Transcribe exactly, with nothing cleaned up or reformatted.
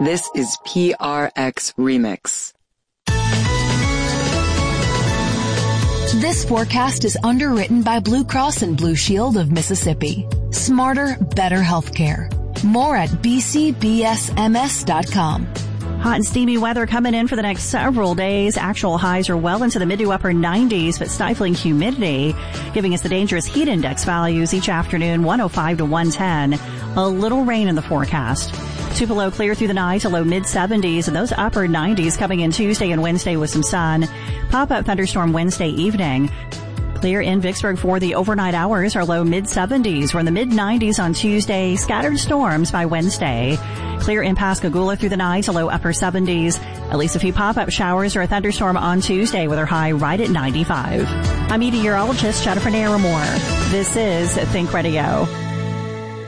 This is P R X Remix. This forecast is underwritten by Blue Cross and Blue Shield of Mississippi. Smarter, better healthcare. More at b c b s m s dot com. Hot and steamy weather coming in for the next several days. Actual highs are well into the mid to upper nineties, but stifling humidity, giving us the dangerous heat index values each afternoon, one oh five to one ten. A little rain in the forecast. Tupelo clear through the night to low mid seventies, and those upper nineties coming in Tuesday and Wednesday with some sun. Pop-up thunderstorm Wednesday evening. Clear in Vicksburg for the overnight hours, our low mid seventies. We're in the mid nineties on Tuesday. Scattered storms by Wednesday. Clear in Pascagoula through the night to low upper seventies. At least a few pop-up showers or a thunderstorm on Tuesday with our high right at ninety-five. I'm meteorologist Jennifer Naramore. This is Think Radio.